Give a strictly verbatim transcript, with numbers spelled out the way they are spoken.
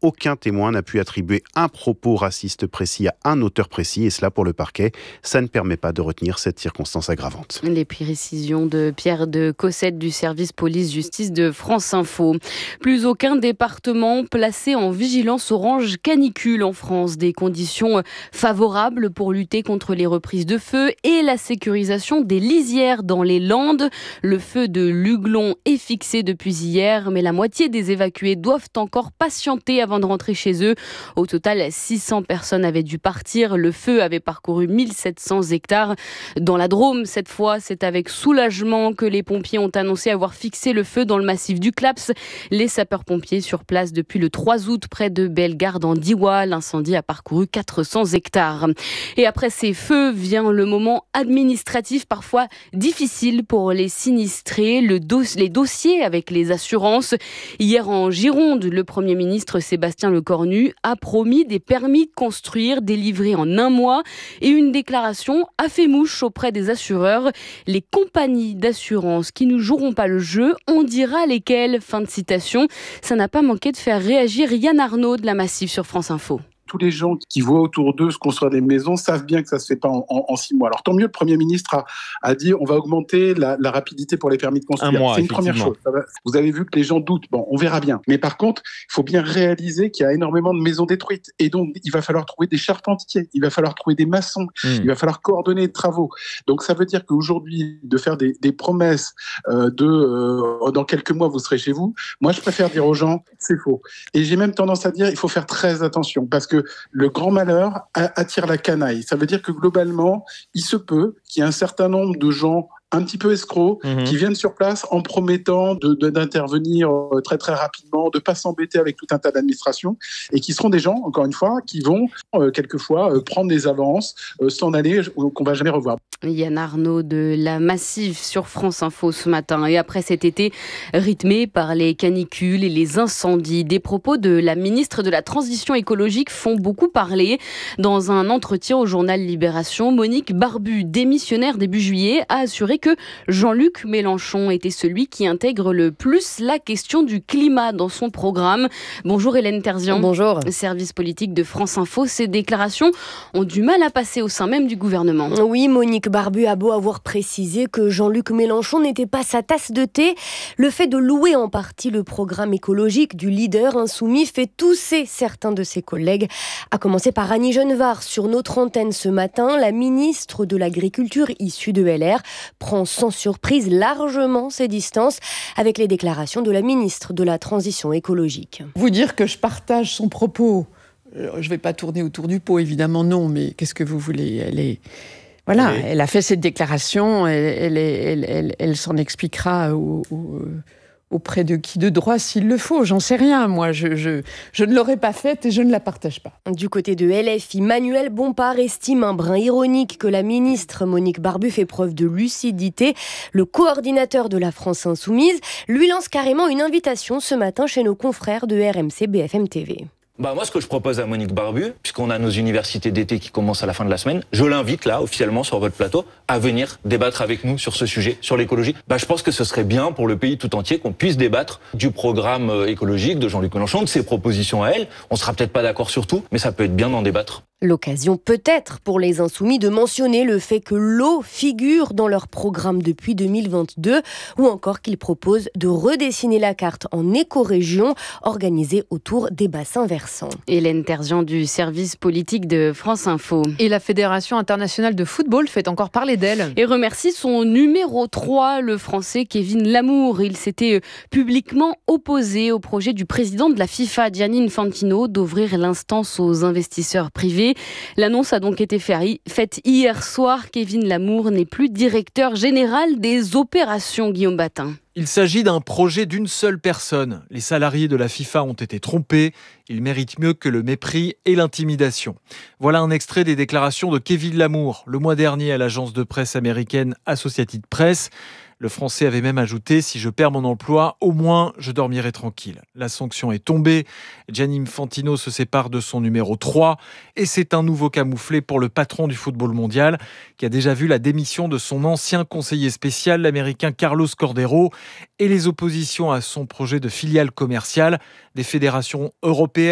aucun témoin n'a pu attribuer un propos raciste précis à un auteur précis, et cela pour le parquet, ça ne permet pas de retenir cette circonstance aggravante. Les précisions de Pierre de Cossette du service police-justice de France Info. Plus aucun département placé en vigilance orange canicule en France. Des conditions favorables pour lutter contre les reprises de feu et la sécurisation des lisières dans les Landes. Le feu de Luglon est fixé depuis hier, mais la moitié des évacués doivent encore patienter avant de rentrer chez eux. Au total, six cents personnes avaient dû partir. Le feu avait parcouru mille sept cents hectares. Dans la Drôme, cette fois, c'est avec soulagement que les pompiers ont annoncé avoir fixé le feu dans le massif du Claps. Les sapeurs-pompiers sur place depuis le trois août près de Bellegarde en Diois. L'incendie a parcouru quatre cents hectares. Et après ces feux vient le moment administratif parfois difficile pour les sinistrés, le dos- les dossiers avec les assurances. Hier en Gironde, le Premier ministre Sébastien Lecornu a promis des permis de construire délivrés en un mois et une déclaration a fait mouche auprès des assureurs. Les compagnies d'assurance qui ne joueront pas le jeu, on dira lesquelles. Fin de citation. Ça n'a pas manqué de faire réagir Yann Arnaud de la Massif sur France Info. Tous les gens qui voient autour d'eux se construire des maisons savent bien que ça ne se fait pas en, en, en six mois. Alors tant mieux, le Premier ministre a, a dit on va augmenter la, la rapidité pour les permis de construire. Un mois, c'est une première chose. Ça va, vous avez vu que les gens doutent. Bon, on verra bien. Mais par contre, il faut bien réaliser qu'il y a énormément de maisons détruites. Et donc, il va falloir trouver des charpentiers, il va falloir trouver des maçons, mmh. il va falloir coordonner les travaux. Donc ça veut dire qu'aujourd'hui, de faire des, des promesses euh, de euh, dans quelques mois, vous serez chez vous, moi je préfère dire aux gens, c'est faux. Et j'ai même tendance à dire, il faut faire très attention parce que le grand malheur attire la canaille. Ça veut dire que globalement, il se peut qu'il y ait un certain nombre de gens un petit peu escrocs, mmh. qui viennent sur place en promettant de, de, d'intervenir très très rapidement, de ne pas s'embêter avec tout un tas d'administrations, et qui seront des gens, encore une fois, qui vont euh, quelquefois euh, prendre des avances, euh, s'en aller, euh, qu'on ne va jamais revoir. Yann Arnaud de la Massif sur France Info ce matin. Et après cet été rythmé par les canicules et les incendies, des propos de la ministre de la Transition écologique font beaucoup parler. Dans un entretien au journal Libération, Monique Barbu, démissionnaire début juillet, a assuré que Jean-Luc Mélenchon était celui qui intègre le plus la question du climat dans son programme. Bonjour Hélène Terzian. Bonjour. Service politique de France Info. Ces déclarations ont du mal à passer au sein même du gouvernement. Oui, Monique Barbu a beau avoir précisé que Jean-Luc Mélenchon n'était pas sa tasse de thé, le fait de louer en partie le programme écologique du leader insoumis fait tousser certains de ses collègues. À commencer par Annie Genevard sur notre antenne ce matin, la ministre de l'Agriculture issue de L R prend sans surprise largement ses distances avec les déclarations de la ministre de la Transition écologique. Vous dire que je partage son propos, je ne vais pas tourner autour du pot, évidemment non, mais qu'est-ce que vous voulez ? Elle est... Voilà, oui. Elle a fait cette déclaration, elle, elle, elle, elle, elle s'en expliquera au, au, auprès de qui de droit s'il le faut. J'en sais rien, moi, je, je, je ne l'aurais pas faite et je ne la partage pas. Du côté de L F I, Manuel Bompard estime un brin ironique que la ministre Monique Barbu fait preuve de lucidité. Le coordinateur de la France Insoumise lui lance carrément une invitation ce matin chez nos confrères de R M C B F M T V. Bah moi, ce que je propose à Monique Barbu, puisqu'on a nos universités d'été qui commencent à la fin de la semaine, je l'invite là, officiellement, sur votre plateau, à venir débattre avec nous sur ce sujet, sur l'écologie. Bah, je pense que ce serait bien pour le pays tout entier qu'on puisse débattre du programme écologique de Jean-Luc Mélenchon, de ses propositions à elle. On sera peut-être pas d'accord sur tout, mais ça peut être bien d'en débattre. L'occasion peut-être pour les Insoumis de mentionner le fait que l'eau figure dans leur programme depuis deux mille vingt-deux ou encore qu'ils proposent de redessiner la carte en éco-région organisée autour des bassins versants. Hélène Terzian du service politique de France Info. Et la Fédération internationale de football fait encore parler d'elle. Et remercie son numéro trois, le Français Kevin Lamour. Il s'était publiquement opposé au projet du président de la FIFA, Gianni Infantino, d'ouvrir l'instance aux investisseurs privés. L'annonce a donc été faite hier soir. Kevin Lamour n'est plus directeur général des opérations, Guillaume Batin. Il s'agit d'un projet d'une seule personne. Les salariés de la FIFA ont été trompés. Ils méritent mieux que le mépris et l'intimidation. Voilà un extrait des déclarations de Kevin Lamour le mois dernier à l'agence de presse américaine Associated Press. Le Français avait même ajouté « Si je perds mon emploi, au moins je dormirai tranquille ». La sanction est tombée. Gianni Infantino se sépare de son numéro trois et c'est un nouveau camouflet pour le patron du football mondial qui a déjà vu la démission de son ancien conseiller spécial, l'Américain Carlos Cordero, et les oppositions à son projet de filiale commerciale des fédérations européennes